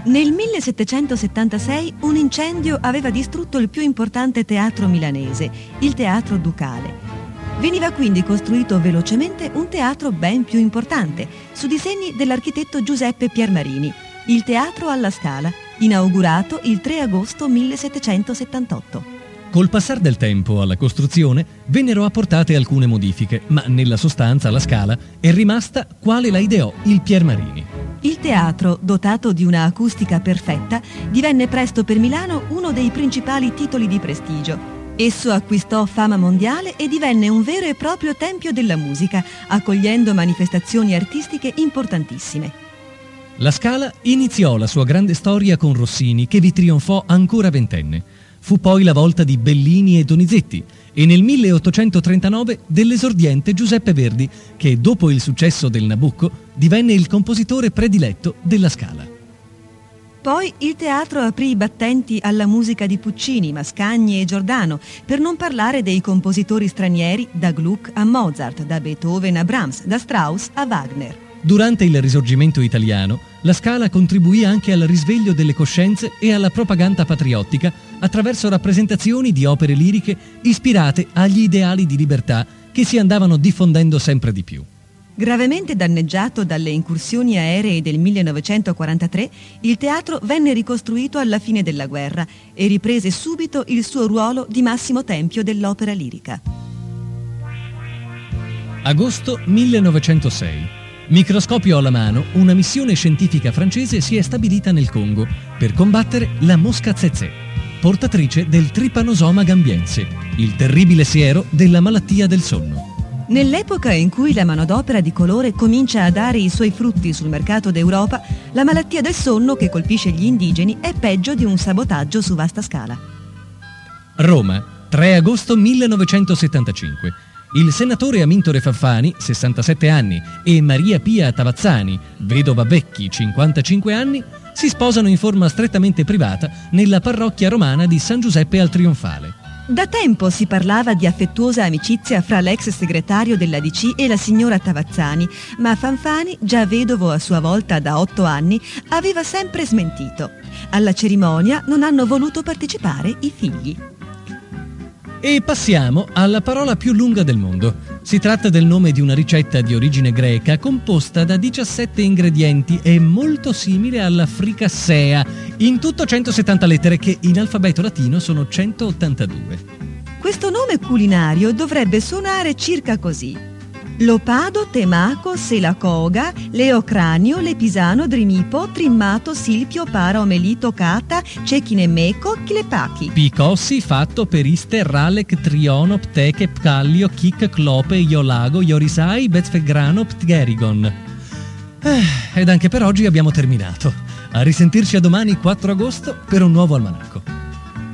Nel 1776 un incendio aveva distrutto il più importante teatro milanese, il Teatro Ducale. Veniva quindi costruito velocemente un teatro ben più importante, su disegni dell'architetto Giuseppe Piermarini, il Teatro alla Scala, inaugurato il 3 agosto 1778. Col passar del tempo alla costruzione vennero apportate alcune modifiche, ma nella sostanza la Scala è rimasta quale la ideò il Piermarini. Il teatro, dotato di una acustica perfetta, divenne presto per Milano uno dei principali titoli di prestigio. Esso acquistò fama mondiale e divenne un vero e proprio tempio della musica, accogliendo manifestazioni artistiche importantissime. La Scala iniziò la sua grande storia con Rossini, che vi trionfò ancora ventenne. Fu poi la volta di Bellini e Donizetti e nel 1839 dell'esordiente Giuseppe Verdi, che dopo il successo del Nabucco divenne il compositore prediletto della Scala. Poi il teatro aprì i battenti alla musica di Puccini, Mascagni e Giordano, per non parlare dei compositori stranieri da Gluck a Mozart, da Beethoven a Brahms, da Strauss a Wagner. Durante il Risorgimento italiano, la Scala contribuì anche al risveglio delle coscienze e alla propaganda patriottica attraverso rappresentazioni di opere liriche ispirate agli ideali di libertà che si andavano diffondendo sempre di più. Gravemente danneggiato dalle incursioni aeree del 1943, il teatro venne ricostruito alla fine della guerra e riprese subito il suo ruolo di massimo tempio dell'opera lirica. Agosto 1906. Microscopio alla mano, una missione scientifica francese si è stabilita nel Congo per combattere la mosca tsetse, portatrice del Trypanosoma gambiense, il terribile siero della malattia del sonno. Nell'epoca in cui la manodopera di colore comincia a dare i suoi frutti sul mercato d'Europa, la malattia del sonno che colpisce gli indigeni è peggio di un sabotaggio su vasta scala. Roma, 3 agosto 1975. Il senatore Amintore Fanfani, 67 anni, e Maria Pia Tavazzani, vedova Vecchi, 55 anni, si sposano in forma strettamente privata nella parrocchia romana di San Giuseppe al Trionfale. Da tempo si parlava di affettuosa amicizia fra l'ex segretario dell'ADC e la signora Tavazzani, ma Fanfani, già vedovo a sua volta da 8 anni, aveva sempre smentito. Alla cerimonia non hanno voluto partecipare i figli. E passiamo alla parola più lunga del mondo. Si tratta del nome di una ricetta di origine greca composta da 17 ingredienti e molto simile alla fricassea, in tutto 170 lettere che in alfabeto latino sono 182. Questo nome culinario dovrebbe suonare circa così: Lopado, Temaco, Selacoga, Leocranio, Lepisano, Drinipo, Trimmato, Silpio, Para, Omelito, Cata, Cechinemeco, Chilepachi. Picossi, Fatto, Periste, Ralec, Triono, Pteche, Pcallio, Chic, Clope, Iolago, Iorisai, Bezfegrano, Ptgerigon. Ed anche per oggi abbiamo terminato. A risentirci a domani 4 agosto per un nuovo almanacco.